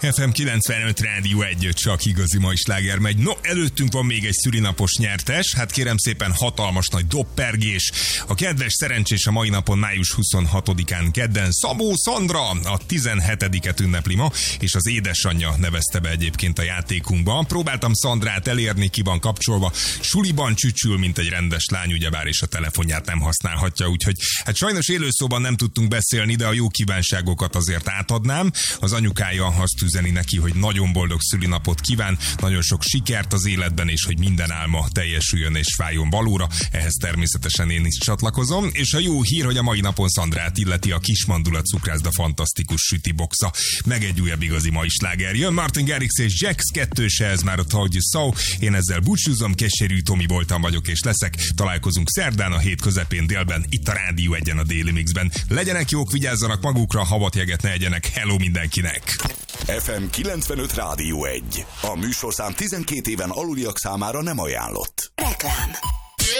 FM 95 Rádió 1, csak igazi mai sláger megy. No, előttünk van még egy szülinapos nyertes, hát kérem szépen hatalmas nagy doppergés. A kedves szerencsés a mai napon, május 26-án kedden Szabó Szandra a 17-et ünnepli ma, és az édesanyja nevezte be egyébként a játékunkba. Próbáltam Szandrát elérni, ki van kapcsolva, suliban csücsül, mint egy rendes lány, ugyebár, és a telefonját nem használhatja, úgyhogy hát sajnos élőszóban nem tudtunk beszélni, de a jó kívánságokat azért átadnám. Az anyukája azt üzeni neki, hogy nagyon boldog szülinapot kíván, nagyon sok sikert az életben, és hogy minden álma teljesüljön és váljon valóra. Ehhez természetesen én is csatlakozom, és a jó hír, hogy a mai napon Szandrát illeti a Kismandulat cukrászda fantasztikus sütiboxa. Meg egy újabb igazi mai sláger jön. Martin Garrix és Jax 2-se, ez már a Told You So. Én ezzel búcsúzom, Keserű Tomi voltam vagyok és leszek. Találkozunk szerdán a hét közepén délben, itt a Rádió 1-en a Déli Mixben. Legyenek jók, vigyázzanak magukra, havatjeget ne egyenek. Hello mindenkinek! FM 95 Rádió 1. A műsorszám 12 éven aluliak számára nem ajánlott. Reklám.